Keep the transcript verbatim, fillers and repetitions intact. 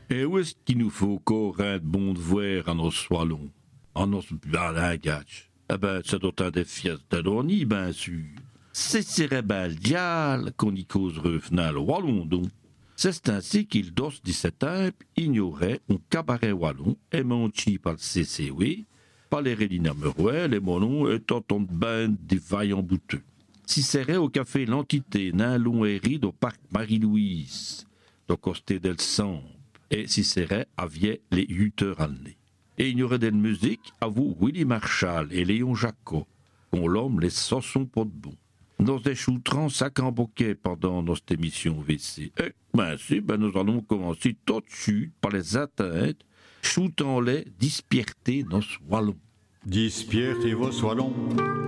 Et où est-ce qu'il nous faut encore un bon de voir à nos soilons, à nos balagages? Eh ben, ça doit être des fiestas d'orni, bien sûr. C'est cérébral qu'on y cause revenant le wallon, donc. C'est ainsi qu'il dos dix-sept ans ignorait un cabaret wallon émanchi par le C C W, par les Rélina Merouet, les molons étant en bain des vaillants bouteux. Si serait au café L'Entité, nain long et ride au parc Marie-Louise, au Costé del Samp, et si serait aviez les huit heures à l'année. Et il y aurait des musiques à vous Willy Marshall et Léon Jacquot, qu'on l'homme les saussons pas de bon. Nous échouterons sac en bouquet pendant notre émission V C. Et ben si, ben nous allons commencer tout de suite par les atteintes, shootant-les, dispierter nos wallons. Dispiertez vos wallons.